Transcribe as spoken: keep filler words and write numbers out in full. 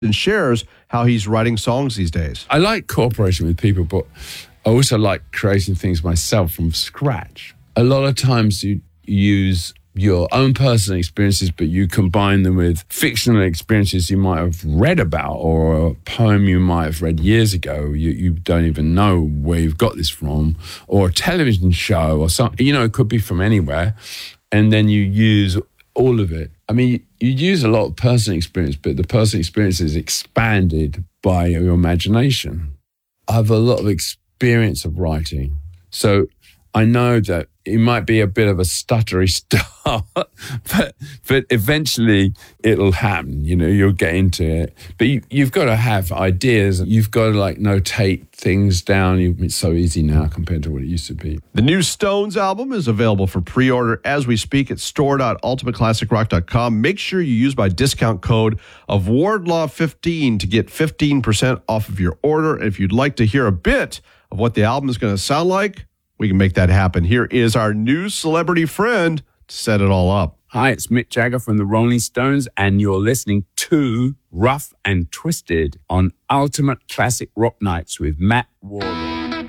and shares how he's writing songs these days. I like cooperating with people, but I also like creating things myself from scratch. A lot of times you use your own personal experiences, but you combine them with fictional experiences you might have read about or a poem you might have read years ago. You, you don't even know where you've got this from, or a television show or something. You know, it could be from anywhere. And then you use all of it. I mean, you use a lot of personal experience, but the personal experience is expanded by your imagination. I have a lot of experience of writing. So I know that it might be a bit of a stuttery start, but but eventually it'll happen. You know, you'll get into it. But you, you've got to have ideas. You've got to like notate things down. You, it's so easy now compared to what it used to be. The new Stones album is available for pre-order as we speak at store dot ultimate classic rock dot com. Make sure you use my discount code of Wardlaw fifteen to get fifteen percent off of your order. And if you'd like to hear a bit of what the album is going to sound like, we can make that happen. Here is our new celebrity friend to set it all up. Hi, it's Mick Jagger from the Rolling Stones, and you're listening to Rough and Twisted on Ultimate Classic Rock Nights with Matt Wardlaw.